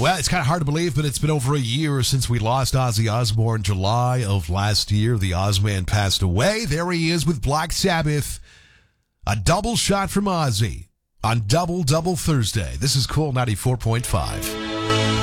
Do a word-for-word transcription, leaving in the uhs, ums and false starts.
Well, it's kind of hard to believe, but it's been over a year since we lost Ozzy Osbourne. July of last year, the Ozman passed away. There he is with Black Sabbath. A double shot from Ozzy on Double Double Thursday. This is Cool ninety-four point five.